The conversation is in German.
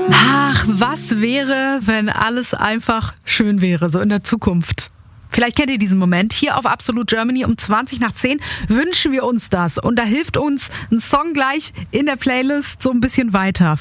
Ach, was wäre, wenn alles einfach schön wäre, so in der Zukunft? Vielleicht kennt ihr diesen Moment. Hier auf Absolute Germany um 20:10 wünschen wir uns das. Und da hilft uns ein Song gleich in der Playlist so ein bisschen weiter.